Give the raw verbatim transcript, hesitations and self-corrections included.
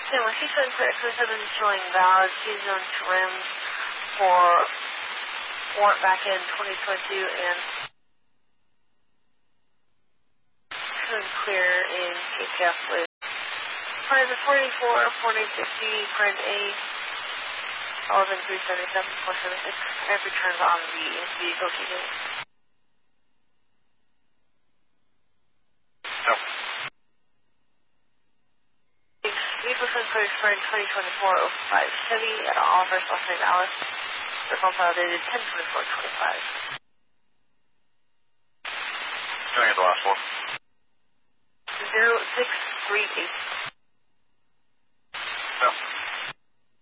Sam, with sequence for X seven showing valid season trim for warrant back in twenty twenty-two and clear in K T F with private forty-four, forty sixty, print A, eleven three seventy-seven, four seventy-six, and returns on the vehicle T J. No. Vehicle code for twenty twenty-four oh five Chevy at Oliver, last name Alice. The profile dated ten twenty-four twenty-five. Can I get the last one? zero six three eight.